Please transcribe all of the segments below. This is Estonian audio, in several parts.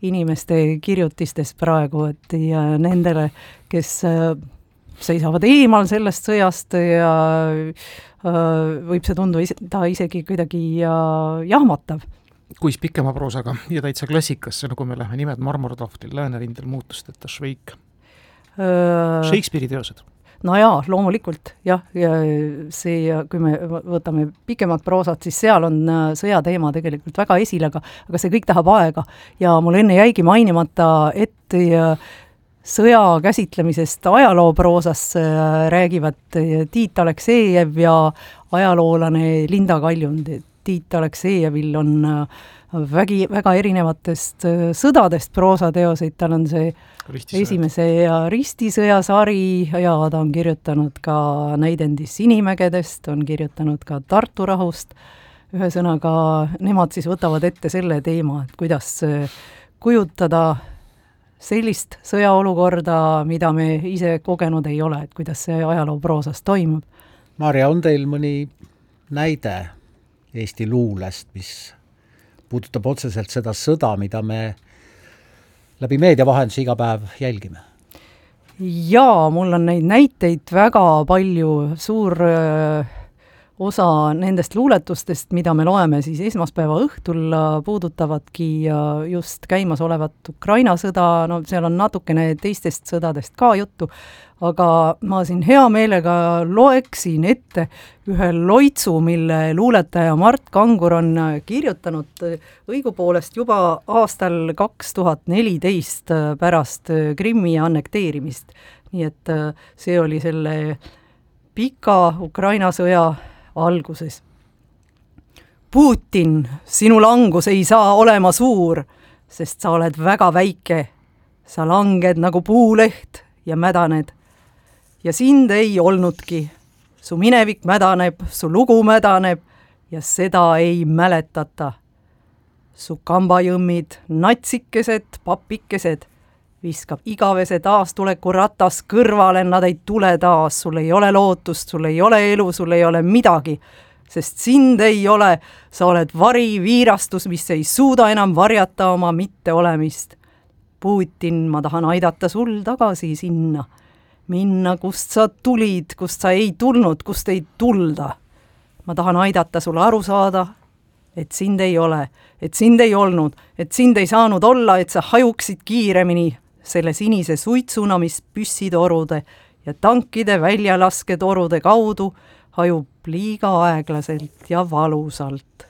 inimeste kirjutistes praegu, et ja nendele, kes seisavad eemal sellest sõjast ja võib see tunduda isegi kuidagi jahmatav. Kuis pikema proosaga ja täitsa klassikasse, nagu me lähme nimed Marmortohvlil, Läänerindel muutusteta Šveik. Shakespeare'i teosed. No jaa, loomulikult, jah, ja see, kui me võtame pikemad proosad, siis seal on sõjateema tegelikult väga esil, aga see kõik tahab aega ja mul enne jäigi mainimata, et sõja käsitlemisest ajalooproosas räägivad Tiit Aleksejev ja ajaloolane Linda Kaljund. Tiit Aleksejevil on väga erinevatest sõdadest proosateoseid, tal on see esimese ristisõja sari ja ta on kirjutanud ka näidendis Sinimägedest, on kirjutanud ka Tartu rahust. Ühesõnaga, nemad siis võtavad ette selle teema, et kuidas kujutada sellist sõjaolukorda, mida me ise kogenud ei ole, et kuidas see ajalooproosas toimub. Maarja, on teil mõni näide Eesti luulest, mis puudutab otseselt seda sõda, mida me läbi meediavahenduse iga päev jälgime? Jaa, mul on neid näiteid väga palju. Suur osa nendest luuletustest, mida me loeme siis esmaspäeva õhtul, puudutavadki just käimas olevat Ukraina sõda, no seal on natukene teistest sõdadest ka juttu, aga ma siin hea meelega loeksin ette ühe loitsu, mille luuletaja Mart Kangur on kirjutanud õigupoolest juba aastal 2014 pärast Krimmi annekteerimist. Nii et see oli selle pika Ukraina sõja alguses. Putin, sinu langus ei saa olema suur, sest sa oled väga väike. Sa langed nagu puuleht ja mädaned. Ja sind ei olnudki. Su minevik mädaneb, su lugu mädaneb ja seda ei mäletata. Su kambajõmmid, natsikesed, papikesed viskab igavese taastuleku ratas kõrvale, nad ei tule taas, sul ei ole lootust, sul ei ole elu, sul ei ole midagi, sest sind ei ole, sa oled vari, viirastus, mis ei suuda enam varjata oma mitteolemist. Putin, ma tahan aidata sul tagasi sinna. Minna, kust sa tulid, kust sa ei tulnud, kust ei tulda. Ma tahan aidata sul aru saada, et sind ei ole, et sind ei olnud, et sind ei saanud olla, et sa hajuksid kiiremini selle sinise suitsuna, mis püssitorude ja tankide väljalasketorude kaudu hajub liiga aeglaselt ja valusalt.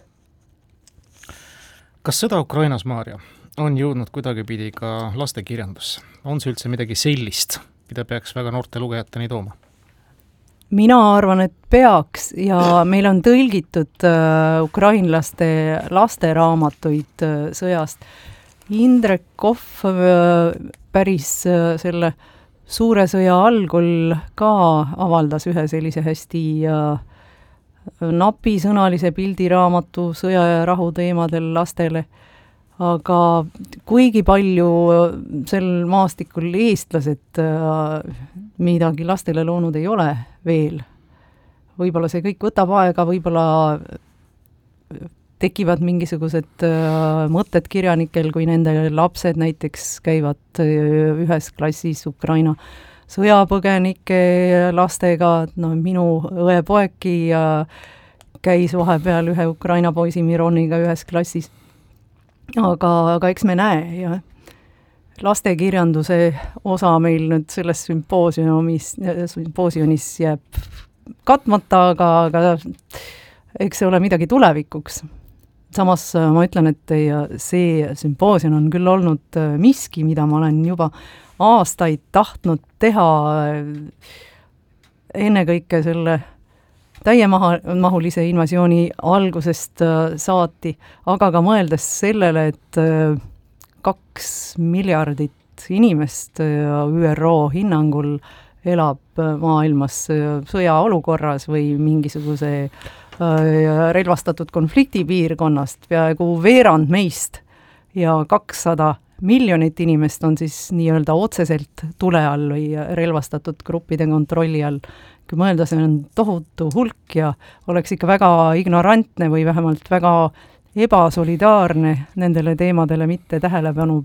Kas sõda Ukrainas, Maarja, on jõudnud kuidagipidi ka lastekirjandusse? On see üldse midagi sellist, mida peaks väga noorte lugejateni tooma? Mina arvan, et peaks ja meil on tõlgitud ukrainlaste lasteraamatuid sõjast. Indrek Kohv päris selle suure sõja algul ka avaldas ühe sellise hästi napisõnalise pildiraamatu sõja ja rahu teemadel lastele, aga kuigi palju sel maastikul eestlased midagi lastele loonud ei ole veel. Võib-olla see kõik võtab aega, võib-olla tekivad mingisugused mõtted kirjanikel, kui nende lapsed näiteks käivad ühes klassis Ukraina sõjapõgenike lastega, no minu õepoegi käis vahepeal ühe Ukraina poisi Mironiga ühes klassis. Aga eks me näe ja lastekirjanduse osa meil nüüd selles sümpoosiumis jääb katmata, aga eks see ole midagi tulevikuks. Samas ma ütlen, et see sümpoosium on küll olnud miski, mida ma olen juba aastaid tahtnud teha ennekõike selle täiemahulise invasiooni algusest saati, aga ka mõeldes sellele, et 2 miljardit inimest ÜRO hinnangul elab maailmas sõjaolukorras või mingisuguse relvastatud konfliktipiirkonnast, peaaegu veerand meist ja 200 miljonit inimest on siis nii-öelda otseselt tule all või relvastatud gruppide kontrolli all. Kui mõelda, see on tohutu hulk ja oleks ikka väga ignorantne või vähemalt väga ebasolidaarne nendele teemadele mitte tähelepanu